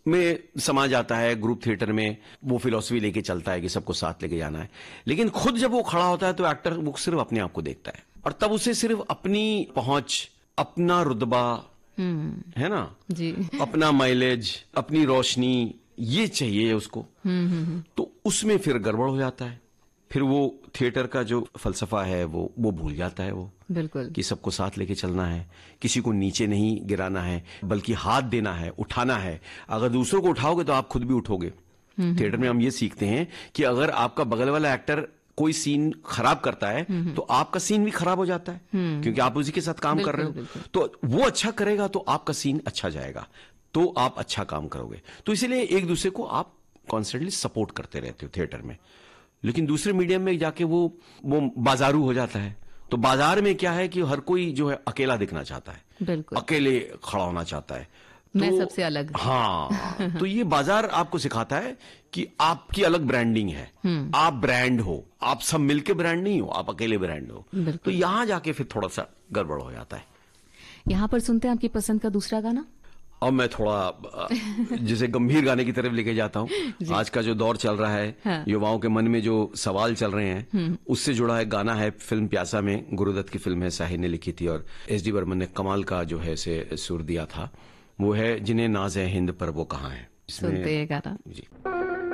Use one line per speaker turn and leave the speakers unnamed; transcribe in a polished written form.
में समा जाता है, ग्रुप थिएटर में वो फिलॉसफी लेके चलता है कि सबको साथ लेके जाना है। लेकिन खुद जब वो खड़ा होता है तो एक्टर वो सिर्फ अपने आप को देखता है, और तब उसे सिर्फ अपनी पहुंच, अपना रुतबा, है ना जी, अपना माइलेज, अपनी रोशनी, ये चाहिए उसको। तो उसमें फिर गड़बड़ हो जाता है, फिर वो थिएटर का जो फलसफा है वो भूल जाता है वो, बिल्कुल, कि सबको साथ लेके चलना है, किसी को नीचे नहीं गिराना है, बल्कि हाथ देना है, उठाना है। अगर दूसरों को उठाओगे तो आप खुद भी उठोगे। थिएटर में हम ये सीखते हैं कि अगर आपका बगल वाला एक्टर कोई सीन खराब करता है तो आपका सीन भी खराब हो जाता है, क्योंकि आप उसी के साथ काम कर रहे हो। तो वो अच्छा करेगा तो आपका सीन अच्छा जाएगा, तो आप अच्छा काम करोगे। तो इसीलिए एक दूसरे को आप कॉन्स्टेंटली सपोर्ट करते रहते हो थिएटर में। लेकिन दूसरे मीडियम में जाके वो बाजारू हो जाता है। तो बाजार में क्या है कि हर कोई जो है अकेला दिखना चाहता है, बिल्कुल, अकेले खड़ा होना चाहता है, तो
मैं सबसे अलग।
हाँ तो ये बाजार आपको सिखाता है कि आपकी अलग ब्रांडिंग है, आप ब्रांड हो, आप सब मिलके ब्रांड नहीं हो, आप अकेले ब्रांड हो। तो यहां जाके फिर थोड़ा सा गड़बड़ हो जाता है।
यहां पर सुनते हैं आपकी पसंद का दूसरा गाना।
अब मैं थोड़ा जिसे गंभीर गाने की तरफ लेके जाता हूँ। आज का जो दौर चल रहा है, हाँ, युवाओं के मन में जो सवाल चल रहे हैं, उससे जुड़ा एक गाना है, फिल्म प्यासा में, गुरुदत्त की फिल्म है, साहिर ने लिखी थी और एस.डी. बर्मन ने कमाल का जो है से सुर दिया था। वो है जिन्हें नाज है हिंद पर वो कहाँ है।
सुनते हैं गाना जी।